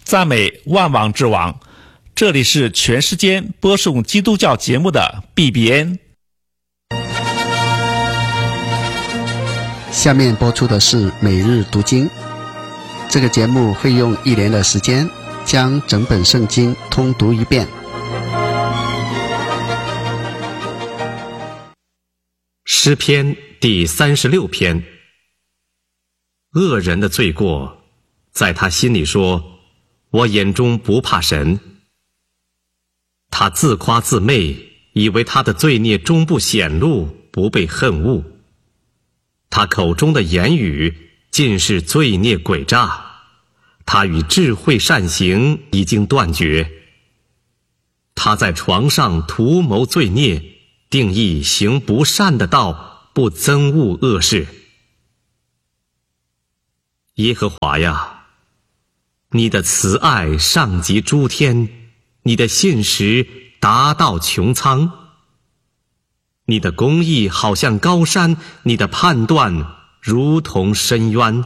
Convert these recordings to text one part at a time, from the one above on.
赞美万王之王。这里是全世界播送基督教节目的 BBN。 下面播出的是每日读经。这个节目会用1年的时间将整本圣经通读一遍。 诗篇第36篇。恶人的罪过，在他心里说，我眼中不怕神。他自夸自媚，以为他的罪孽终不显露，不被恨恶。他口中的言语尽是罪孽诡诈，他与智慧善行已经断绝。他在床上图谋罪孽，定义行不善的道，不憎恶恶事。耶和华呀，你的慈爱上及诸天，你的信实达到穹苍。你的公义好像高山，你的判断如同深渊。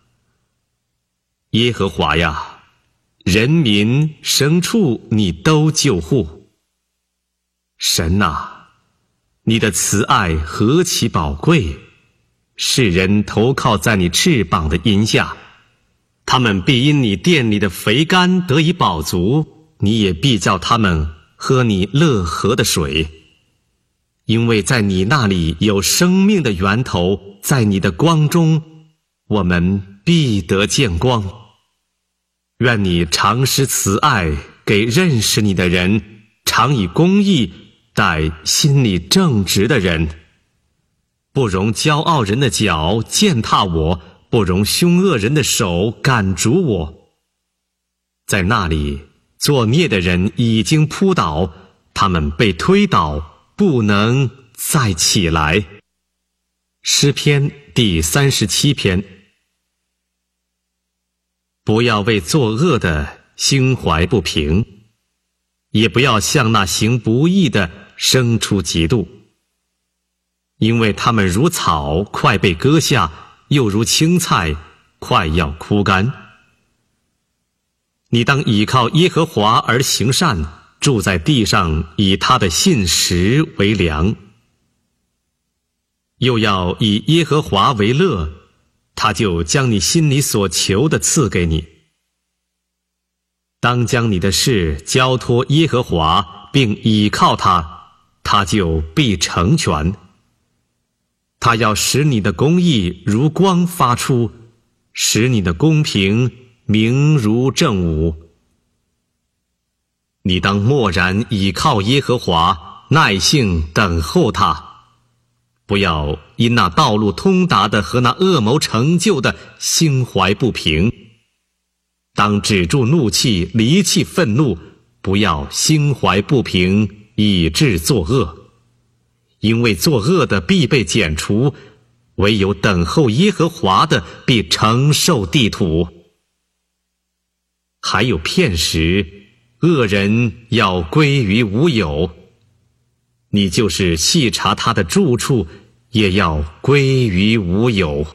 耶和华呀，人民牲畜你都救护。神啊，你的慈爱何其宝贵，世人投靠在你翅膀的荫下，他们必因你殿里的肥甘得以饱足，你也必叫他们喝你乐河的水。因为在你那里有生命的源头，在你的光中我们必得见光。愿你常施慈爱给认识你的人，常以公义待心里正直的人。不容骄傲人的脚践踏我，不容凶恶人的手赶逐我。在那里作孽的人已经扑倒，他们被推倒，不能再起来。诗篇第37篇。不要为作恶的心怀不平，也不要向那行不义的生出嫉妒，因为他们如草快被割下，又如青菜快要枯干。你当倚靠耶和华而行善，住在地上，以他的信实为粮。又要以耶和华为乐，他就将你心里所求的赐给你。当将你的事交托耶和华，并倚靠他，他就必成全。他要使你的公义如光发出，使你的公平明如正午。你当默然倚靠耶和华，耐性等候他。不要因那道路通达的和那恶谋成就的心怀不平。当止住怒气，离弃愤怒，不要心怀不平，以致作恶。因为作恶的必被剪除，唯有等候耶和华的必承受地土。还有片时，恶人要归于无有，你就是细查他的住处，也要归于无有。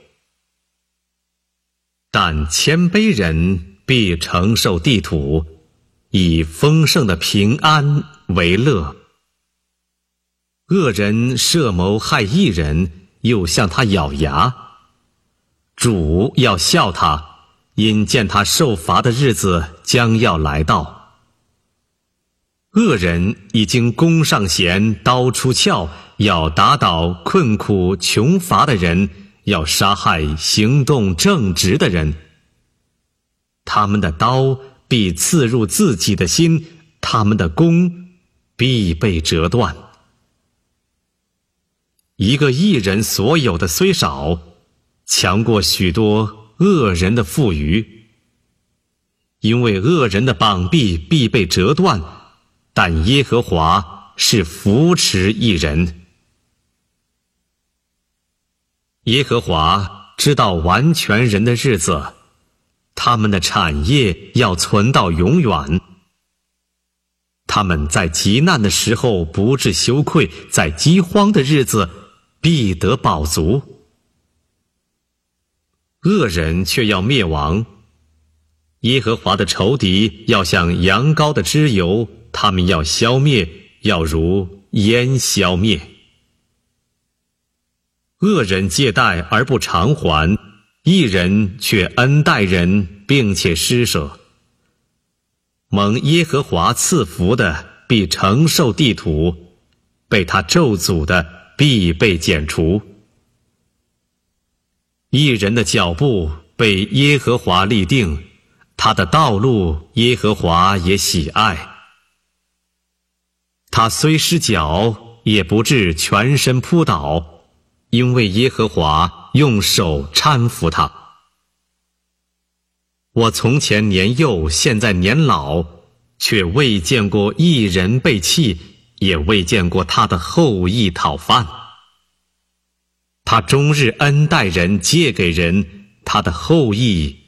但谦卑人必承受地土，以丰盛的平安为乐。恶人设谋害义人，又向他咬牙。主要笑他，因见他受罚的日子将要来到。恶人已经弓上弦，刀出鞘，要打倒困苦穷乏的人，要杀害行动正直的人。他们的刀必刺入自己的心，他们的弓必被折断。一个义人所有的虽少，强过许多恶人的富余。因为恶人的膀臂必被折断，但耶和华是扶持义人。耶和华知道完全人的日子，他们的产业要存到永远。他们在极难的时候不致羞愧，在饥荒的日子必得饱足。恶人却要灭亡， 耶和华的仇敌要像羊羔的脂油，他们要消灭，要如烟消灭。恶人借贷而不偿还，义人却恩待人，并且施舍。蒙耶和华赐福的必承受地土，被他咒诅的必被剪除。义人的脚步被耶和华立定，他的道路耶和华也喜爱。他虽失脚，也不至全身扑倒，因为耶和华用手搀扶他。我从前年幼，现在年老，却未见过义人被弃，也未见过他的后裔讨饭。他终日恩待人，借给人，他的后裔